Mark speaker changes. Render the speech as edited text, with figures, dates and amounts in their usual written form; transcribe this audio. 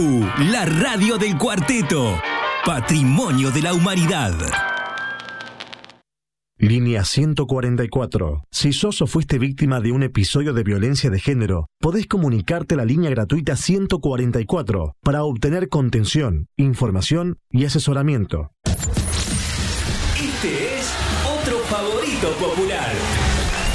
Speaker 1: La radio del cuarteto. Patrimonio de la humanidad.
Speaker 2: Línea 144. Si sos o fuiste víctima de un episodio de violencia de género, podés comunicarte a la línea gratuita 144 para obtener contención, información y asesoramiento.
Speaker 1: Este es otro favorito popular.